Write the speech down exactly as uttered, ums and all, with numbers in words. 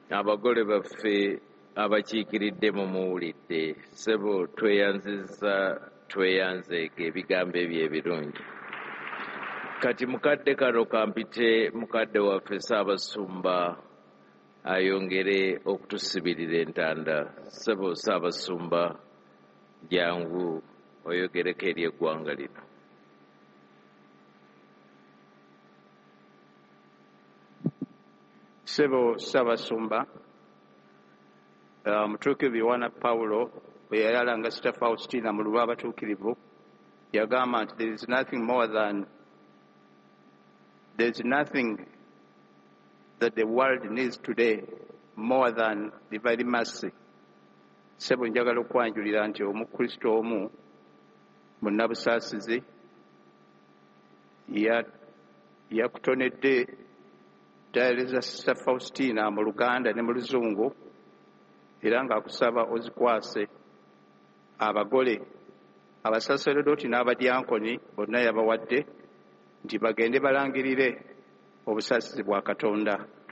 abagole baffe abakiikiridde mu muwulidde ssebo tweyanziza tweyanzeeko ebigambo ebyo ebirungi. Kati mukadde kano kampite mukadde waffe Ssaabasumba ayongere okutusibirira entanda. Ssebo Ssaabasumba jangu oyogereko eri eggwanga lino. Ssebo Ssaabasumba omutuukirivu Yohaana Pawulo bwe yali alanga Sister Faustina mu lw'abatuukirivu yagamba nti there is nothing more than there is nothing that the world needs today more than divine mercy. Ssebo njagala okwanjulira nti omukristo omu munnabusaasizi yakutonedde diary za Sister Faustina mu Luganda ne mu Luzungu era ng'akusaba ozikwase abagole abasaserodoti n'abadyankoni bonna yabawadde nti bagende balangirire obusaasizi bwa Katonda.